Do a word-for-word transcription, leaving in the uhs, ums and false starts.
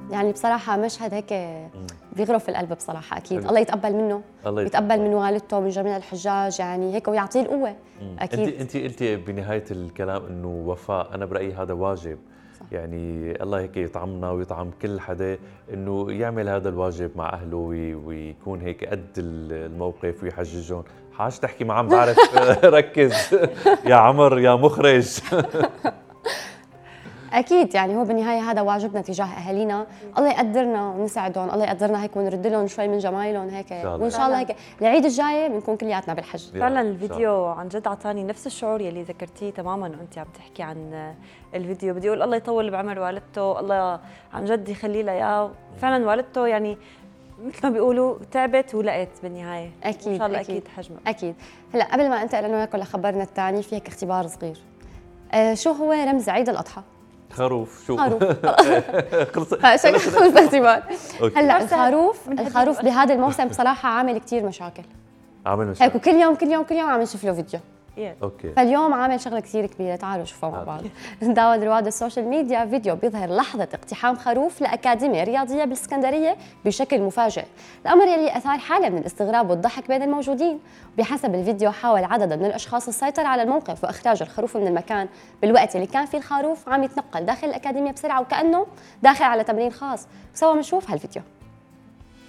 يعني بصراحة مشهد هيك بيغرف القلب بصراحة. أكيد حلو. الله يتقبل منه، الله يتقبل من والدته ومن جميع الحجاج يعني هيك، ويعطيه القوة. أكيد. أنت أنت قلتي بنهاية الكلام إنه وفاء، أنا برأيي هذا واجب. صح. يعني الله هيك يطعمنا ويطعم كل حدا إنه يعمل هذا الواجب مع أهله ويكون هيك قد الموقف ويحججهم. حاج تحكي معاه بعرف ركز يا عمر يا مخرج. اكيد يعني هو بالنهايه هذا واجبنا تجاه اهالينا، الله يقدرنا ونساعدهم، الله يقدرنا هيك ونرد لهم شوي من جمايلهم هيك، وان شاء الله هيك العيد الجاي بنكون كلياتنا بالحج. فعلا الفيديو عن جد اعطاني نفس الشعور يلي ذكرتيه تماما وانت عم تحكي عن الفيديو. بدي اقول الله يطول بعمر والدته، الله عن جد يخلي لها اياه. فعلا والدته يعني مثل ما بيقولوا تعبت ولقت بالنهايه. اكيد ان شاء الله اكيد اكيد حجمها. اكيد. هلا قبل ما انتقل انا وياكم لخبرنا الثاني، في هيك اختبار صغير. آه شو هو رمز عيد الاضحى؟ خروف. شو؟ خروف. خلص خلص الاختبار. هلا بس الخروف الخروف بهذا الموسم بصراحه عامل كثير مشاكل. عامل مشاكل. هيك وكل يوم كل يوم كل يوم عم نشوف له فيديو. اوكي. فاليوم عامل شغله كثير كبيره، تعالوا شوفوا مع بعض. داول رواد السوشيال ميديا فيديو بيظهر لحظه اقتحام خروف لاكاديميه رياضيه بالاسكندريه بشكل مفاجئ، الامر يلي اثار حاله من الاستغراب والضحك بين الموجودين. بحسب الفيديو حاول عدد من الاشخاص السيطره على الموقف واخراج الخروف من المكان بالوقت اللي كان فيه الخروف عم يتنقل داخل الاكاديميه بسرعه وكانه داخل على تمرين خاص. سوا بنشوف هالفيديو.